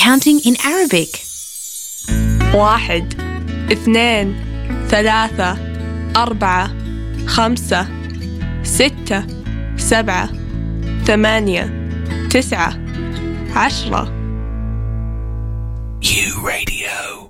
counting in Arabic. 1 2 3 4 5 6 7 8 9 10 10. U Radio.